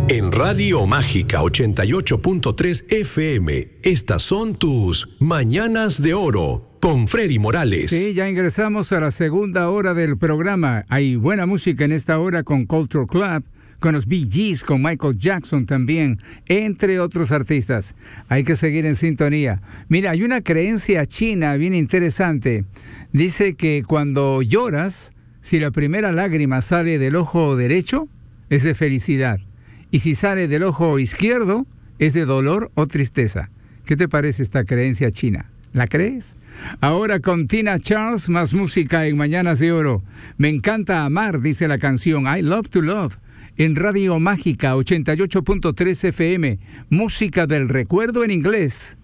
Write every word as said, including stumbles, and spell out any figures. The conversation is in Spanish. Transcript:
En Radio Mágica ochenta y ocho punto tres F M, estas son tus Mañanas de Oro con Freddy Morales. Sí, ya ingresamos a la segunda hora del programa. Hay buena música en esta hora con Culture Club, con los Bee Gees, con Michael Jackson también, entre otros artistas. Hay que seguir en sintonía. Mira, hay una creencia china bien interesante. Dice que cuando lloras, si la primera lágrima sale del ojo derecho, es de felicidad. Y si sale del ojo izquierdo, es de dolor o tristeza. ¿Qué te parece esta creencia china? ¿La crees? Ahora con Tina Charles, más música en Mañanas de Oro. Me encanta amar, dice la canción I Love to Love. En Radio Mágica ochenta y ocho punto tres F M, música del recuerdo en inglés.